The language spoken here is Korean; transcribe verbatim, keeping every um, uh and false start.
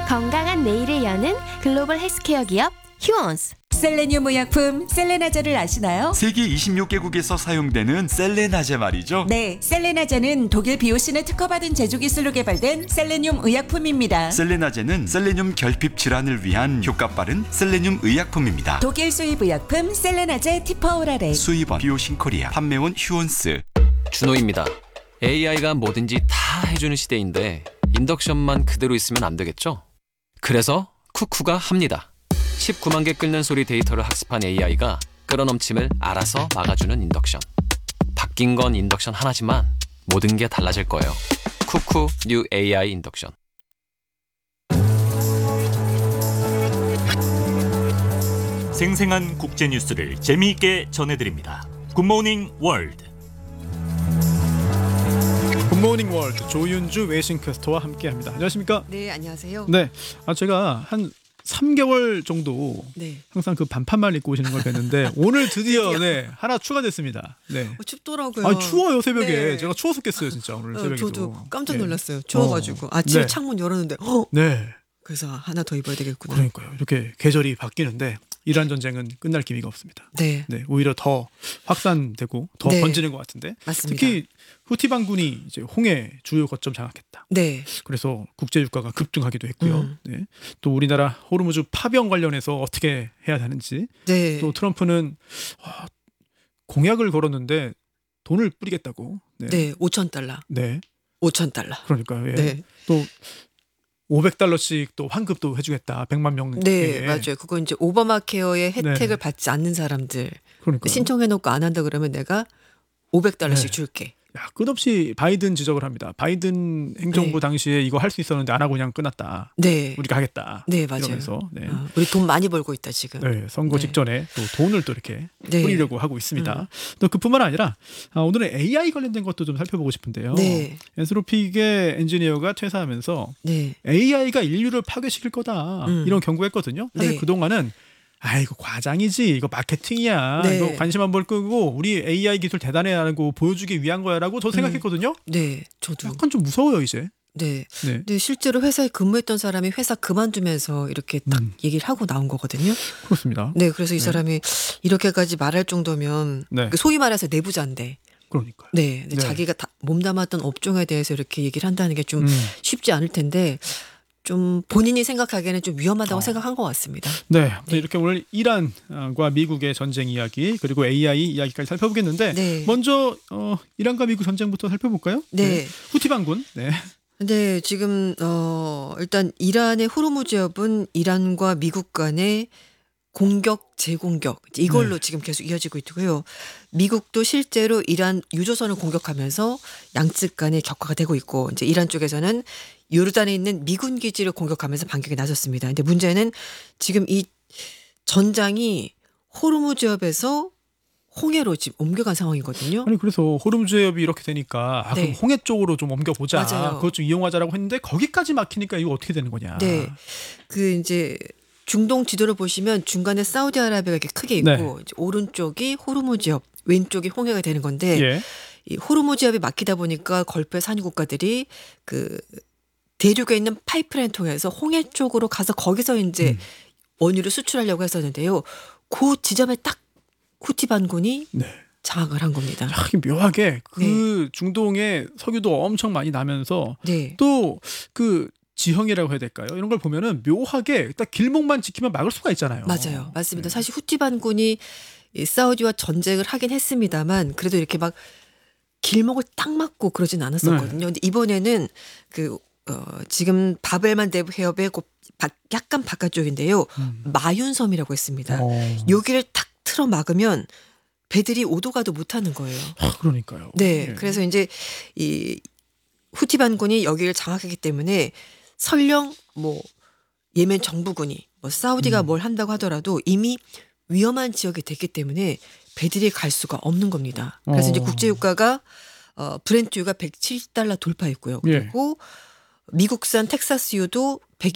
건강한 내일을 여는 글로벌 헬스케어 기업 휴원스. 셀레늄 의약품 셀레나제를 아시나요? 세계 이십육 개국에서 사용되는 셀레나제 말이죠. 네, 셀레나제는 독일 비오신을 특허받은 제조 기술로 개발된 셀레늄 의약품입니다. 셀레나제는 셀레늄 결핍 질환을 위한 효과 빠른 셀레늄 의약품입니다. 독일 수입 의약품 셀레나제 티퍼오라레. 수입원 비오신 코리아, 판매원 휴원스. 준호입니다. 에이아이가 뭐든지 다 해주는 시대인데 인덕션만 그대로 있으면 안 되겠죠? 그래서 쿠쿠가 합니다. 십구만 개 끓는 소리 데이터를 학습한 에이아이가 끓어넘침을 알아서 막아주는 인덕션. 바뀐 건 인덕션 하나지만 모든 게 달라질 거예요. 쿠쿠 뉴 에이아이 인덕션. 생생한 국제 뉴스를 재미있게 전해드립니다. 굿모닝 월드. 굿모닝 월드 조윤주 외신캐스터와 함께합니다. 안녕하십니까? 네, 안녕하세요. 네, 아 제가 한 삼 개월 정도 네. 항상 그 반팔만 입고 오시는 걸 뵀는데 오늘 드디어 네 하나 추가됐습니다. 네. 어, 춥더라고요. 아 추워요 새벽에. 네. 제가 추웠었겠어요 진짜 오늘 어, 새벽에도. 저도 깜짝 네. 놀랐어요. 추워가지고 어. 아침에 네. 창문 열었는데 어? 네. 그래서 하나 더 입어야 되겠구나. 그러니까요. 이렇게 계절이 바뀌는데 이란 전쟁은 끝날 기미가 없습니다. 네. 네, 오히려 더 확산되고 더 네. 번지는 것 같은데. 맞습니다. 특히 후티 반군이 이제 홍해 주요 거점 장악했다. 네. 그래서 국제 유가가 급등하기도 했고요. 음. 네. 또 우리나라 호르무즈 파병 관련해서 어떻게 해야 하는지. 네. 또 트럼프는 아, 공약을 걸었는데 돈을 뿌리겠다고. 네. 네. 오천 달러. 네. 오천 달러. 그러니까요. 예. 네. 또 오백 달러씩 또 환급도 해주겠다. 백만 명. 네, 맞아요. 그거 이제 오바마 케어의 혜택을 네. 받지 않는 사람들 그러니까 신청해놓고 안 한다 그러면 내가 오백 달러씩 네. 줄게. 야, 끝없이 바이든 지적을 합니다. 바이든 행정부 네. 당시에 이거 할 수 있었는데 안 하고 그냥 끝났다. 네. 우리가 하겠다. 네, 맞아요. 이러면서 네. 어, 우리 돈 많이 벌고 있다 지금. 네, 선거 네. 직전에 또 돈을 또 이렇게 네. 뿌리려고 하고 있습니다. 음. 또 그뿐만 아니라 아, 오늘은 에이아이 관련된 것도 좀 살펴보고 싶은데요. 네. 엔스로픽의 엔지니어가 퇴사하면서 네. 에이아이가 인류를 파괴시킬 거다 음. 이런 경고했거든요. 사실 네. 그동안은 아 이거 과장이지 이거 마케팅이야 네. 이거 관심 한번 끄고 우리 에이아이 기술 대단해라고 보여주기 위한 거야라고 저 생각했거든요. 네. 저도. 약간 좀 무서워요 이제. 네. 네. 근데 실제로 회사에 근무했던 사람이 회사 그만두면서 이렇게 딱 음. 얘기를 하고 나온 거거든요. 그렇습니다. 네, 그래서 이 사람이 이렇게까지 말할 정도면 네. 그 소위 말해서 내부자인데, 그러니까요. 네, 근데 네. 자기가 다 몸담았던 업종에 대해서 이렇게 얘기를 한다는 게 좀 음. 쉽지 않을 텐데, 좀 본인이 생각하기에는 좀 위험하다고 어. 생각한 것 같습니다. 네, 이렇게 오늘 이란과 미국의 전쟁 이야기 그리고 에이아이 이야기까지 살펴보겠는데 네. 먼저 어, 이란과 미국 전쟁부터 살펴볼까요? 네. 후티 반군. 네. 근데 지금 어 일단 이란의 호르무즈협은 이란과 미국 간의 공격 재공격 이걸로 네. 지금 계속 이어지고 있고요. 미국도 실제로 이란 유조선을 공격하면서 양측 간의 격화가 되고 있고 이제 이란 쪽에서는 요르단에 있는 미군 기지를 공격하면서 반격에 나섰습니다. 근데 문제는 지금 이 전장이 호르무즈협에서 홍해로 지금 옮겨간 상황이거든요. 아니 그래서 호르무즈 해협이 이렇게 되니까 아, 그럼 네. 홍해 쪽으로 좀 옮겨보자. 맞아요. 그것 좀 이용하자라고 했는데 거기까지 막히니까 이거 어떻게 되는 거냐. 네. 그 이제 중동 지도를 보시면 중간에 사우디아라비아가 이렇게 크게 있고 네. 이제 오른쪽이 호르무즈협, 왼쪽이 홍해가 되는 건데 예. 이 호르무즈협이 막히다 보니까 걸프의 산유 국가들이 그 대륙에 있는 파이프라인 통해서 홍해 쪽으로 가서 거기서 이제 음. 원유를 수출하려고 했었는데요. 그 지점에 딱 후티 반군이 네. 장악을 한 겁니다. 야, 이게 묘하게 그 중동에 석유도 엄청 많이 나면서 네. 또 그 지형이라고 해야 될까요? 이런 걸 보면은 묘하게 딱 길목만 지키면 막을 수가 있잖아요. 맞아요. 맞습니다. 네. 사실 후티 반군이 이 사우디와 전쟁을 하긴 했습니다만 그래도 이렇게 막 길목을 딱 막고 그러진 않았었거든요. 네. 근데 이번에는 그 어, 지금 바벨만 대부 해협의 그 바- 약간 바깥쪽인데요. 음. 마윤섬이라고 했습니다. 어. 여기를 탁 틀어 막으면 배들이 오도 가도 못하는 거예요. 아, 그러니까요. 네, 예. 그래서 이제 이 후티 반군이 여기를 장악하기 때문에 설령 뭐 예멘 정부군이 뭐 사우디가 음. 뭘 한다고 하더라도 이미 위험한 지역이 됐기 때문에 배들이 갈 수가 없는 겁니다. 그래서 어. 이제 국제유가가 어, 브렌트유가 백칠십 달러 돌파했고요. 예. 그리고 미국산 텍사스유도